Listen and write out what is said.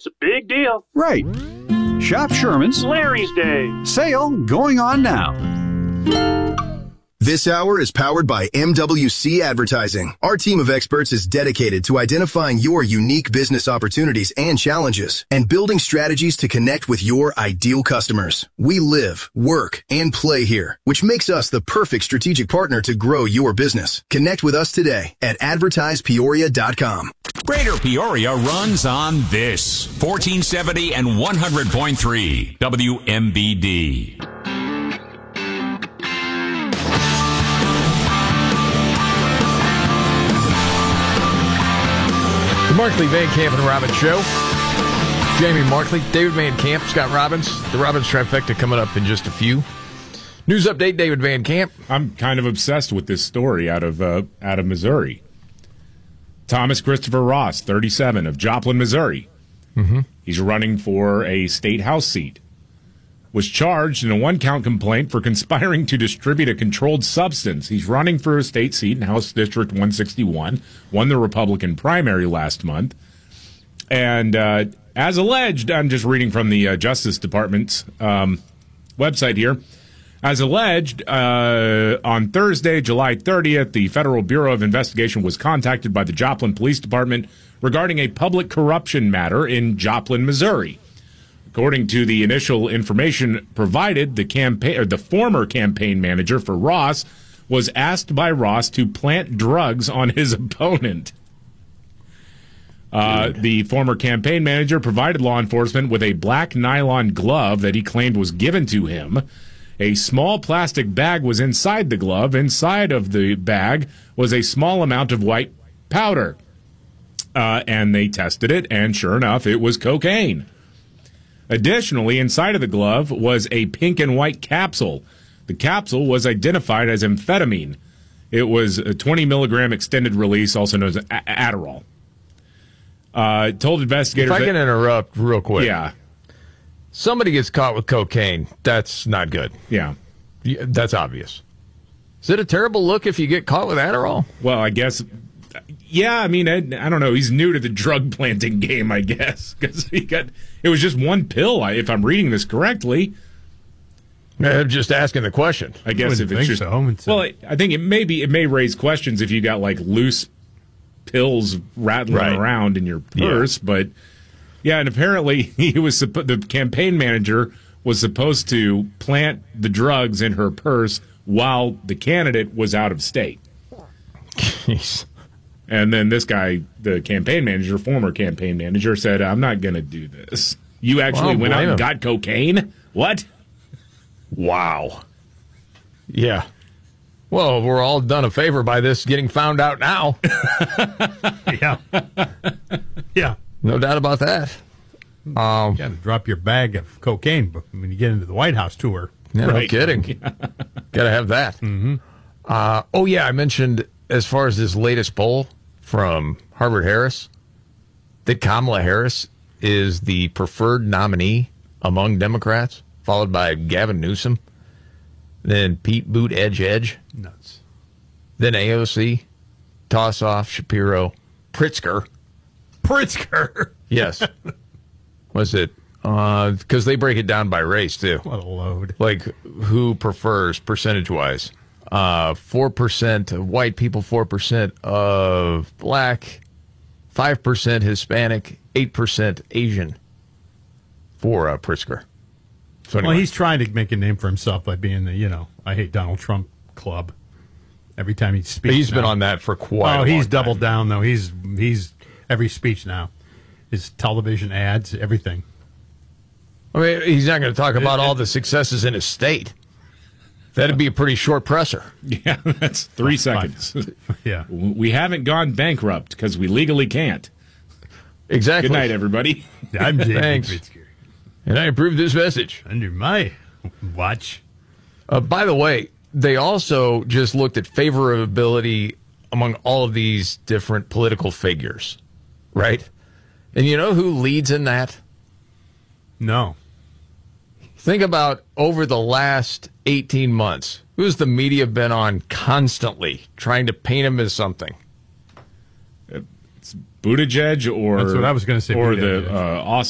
It's a big deal. Right. Shop Sherman's Larry's Day. Sale going on now. This hour is powered by MWC Advertising. Our team of experts is dedicated to identifying your unique business opportunities and challenges and building strategies to connect with your ideal customers. We live, work, and play here, which makes us the perfect strategic partner to grow your business. Connect with us today at advertisepeoria.com. Greater Peoria runs on this 1470 and 100.3 WMBD. The Markley, Van Camp, and Robbins Show. Jamie Markley, David Van Camp, Scott Robbins. The Robbins trifecta coming up in just a few. News update, David Van Camp. I'm kind of obsessed with this story out of Missouri. Thomas Christopher Ross, 37, of Joplin, Missouri. Mm-hmm. He's running for a state house seat. Was charged in a one-count complaint for conspiring to distribute a controlled substance. He's running for a state seat in House District 161, won the Republican primary last month. And as alleged, I'm just reading from the Justice Department's website here. As alleged, on Thursday, July 30th, the Federal Bureau of Investigation was contacted by the Joplin Police Department regarding a public corruption matter in Joplin, Missouri. According to the initial information provided, the former campaign manager for Ross was asked by Ross to plant drugs on his opponent. The former campaign manager provided law enforcement with a black nylon glove that he claimed was given to him. A small plastic bag was inside the glove. Inside of the bag was a small amount of white powder. And they tested it, and sure enough, it was cocaine. Additionally, inside of the glove was a pink and white capsule. The capsule was identified as amphetamine. It was a 20-milligram extended release, also known as Adderall. Told investigators... If I can interrupt real quick. Yeah. Somebody gets caught with cocaine, that's not good. Yeah. That's obvious. Is it a terrible look if you get caught with Adderall? Well, I guess... Yeah, I mean, I don't know. He's new to the drug planting game, I guess, because it was just one pill, if I'm reading this correctly. I'm just asking the question. I guess if it's just so. Well, I think it may raise questions if you got like loose pills rattling around in your purse, but yeah, and apparently the campaign manager was supposed to plant the drugs in her purse while the candidate was out of state. Jeez. And then this guy, the campaign manager, former campaign manager, said, I'm not going to do this. You actually went out and got cocaine? What? Wow. Yeah. Well, we're all done a favor by this getting found out now. Yeah. Yeah. No doubt about that. You got to drop your bag of cocaine when you get into the White House tour. Yeah, no kidding. Got to have that. Mm-hmm. I mentioned as far as this latest poll from Harvard-Harris, that Kamala Harris is the preferred nominee among Democrats, followed by Gavin Newsom, then Pete Buttigieg, nuts, then AOC, Tossoff, Shapiro, Pritzker. Yes. Was it? Because they break it down by race, too. What a load. Like, who prefers percentage-wise? 4% of white people, 4% of black, 5% Hispanic, 8% Asian for Pritzker. So anyway. Well, he's trying to make a name for himself by being the, I hate Donald Trump club. Every time he speaks. He's been on that for quite a long time. He's doubled down, though. He's every speech now. His television ads, everything. I mean, he's not going to talk about all the successes in his state. That'd be a pretty short presser. Yeah, that's 3 seconds. Yeah. We haven't gone bankrupt because we legally can't. Exactly. Good night, everybody. I'm Jamie Thanks. Pritzker. And I approve this message. Under my watch. By the way, they also just looked at favorability among all of these different political figures, right? And you know who leads in that? No. Think about over the last 18 months. Who's the media been on constantly trying to paint him as something? It's Buttigieg or... That's what I was going to say. Or Buttigieg. the